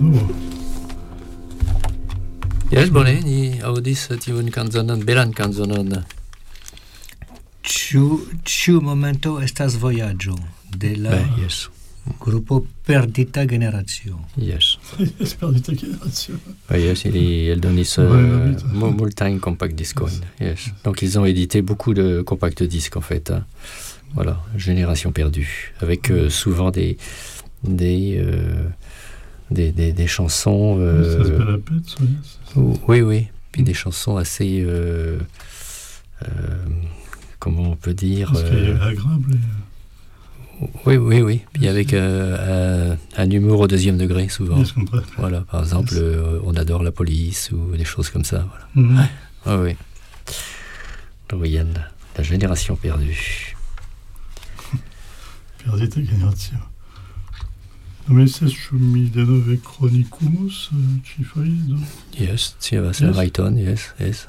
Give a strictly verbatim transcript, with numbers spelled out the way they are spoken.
Oh. Yes, bone, ni audis tiun canzonon, belan canzonon. Ciu, ciu momento estas voyaggio de la Ben, yes. grupo Perdita Generacio. Yes. Yes, Perdita Generacio. Ben, yes, ili eldonis uh, Ouais, mu- multajn compact discoin. Yes. Donc ils ont édité beaucoup de compact disques en fait. Hein. Voilà, Génération perdue, avec euh, souvent des des, euh, des des des chansons. Oui, ça Euh, s'appelle la pète, ça, yes. oui, oui. Puis des chansons assez euh, euh, comment on peut dire. Parce qu'elle est euh, agréable. Et... Oui, oui, oui. Puis avec euh, un, un humour au deuxième degré, souvent. Yes, comprends. Voilà, par exemple, Yes. euh, On adore la police ou des choses comme ça. Voilà. Mhm. Ah oui. Dorian, la génération perdue. Perdita Generacio. No jesteś mi denove chronicumus, ci fai, do? Yes, si va, c'est Yes. Rayton, yes, yes.